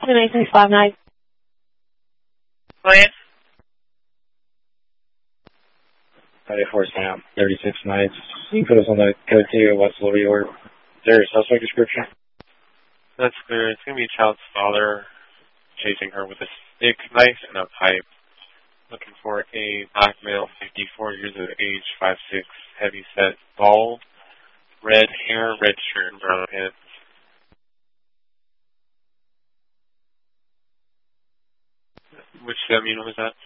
29359. Go ahead. 94 Sam, 36 nights. You can put us on the code 2 West Little York. Is there a suspect description? That's clear. It's going to be a child's father chasing her with a stick, knife, and a pipe. Looking for a black male, 54 years of age, 5'6", heavy set, bald, red hair, red shirt, and brown pants. Which unit was that?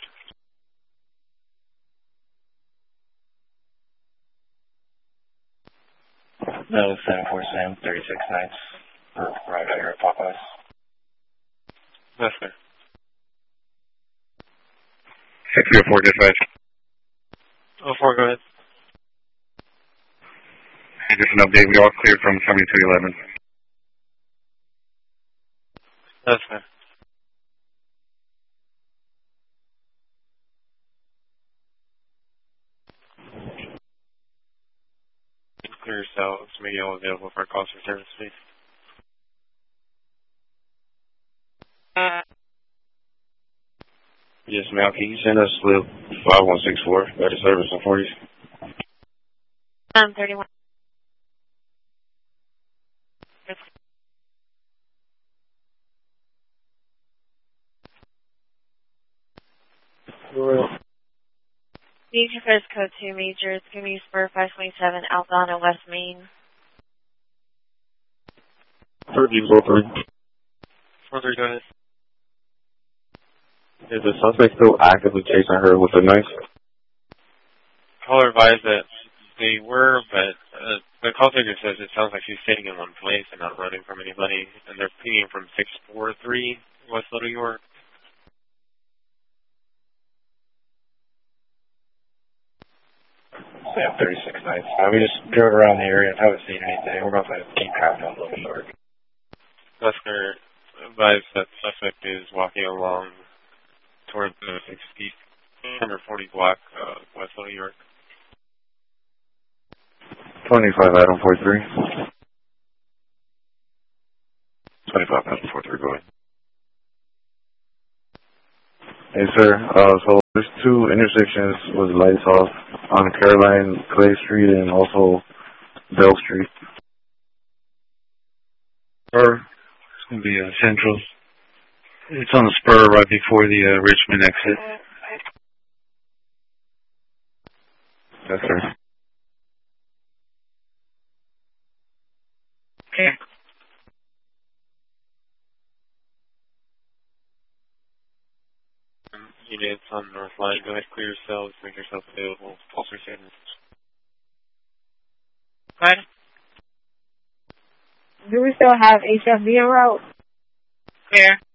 No, 74 Sam, 36 nights. Right out here at Popeyes. That's fair. 604 dispatch. 04, go ahead. Hey, just an update. We all cleared from 7211. That's fair. Clear yourselves. Make it all available for calls for service, please. Yes, ma'am. Can you send us slip 5164 better service on 40s? 31. Need your first code 2 major. It's going to be Spur 527 Althana West Main. 4343. 43, go ahead. Is the suspect still actively chasing her with a knife? Caller advised that they were, but the call taker says it sounds like she's staying in one place and not running from anybody, and they're pinging from 643 West Little York. Yeah, 36 nights. We just drove around the area and haven't seen anything. We're going to keep traffic on Little York. Customer advised that the suspect is walking along towards the 640 block West Little York. 25 Adam 43. 25 Adam 43, go ahead. Hey, sir. So there's two intersections with lights off on Caroline Clay Street and also Bell Street. Spur. It's going to be Central. It's on the Spur right before the Richmond exit. Yes, sir. Okay. Units on North Line, go ahead, clear yourselves, make yourself available. Pulse receivers. Go ahead. Do we still have HFB en route? Clear.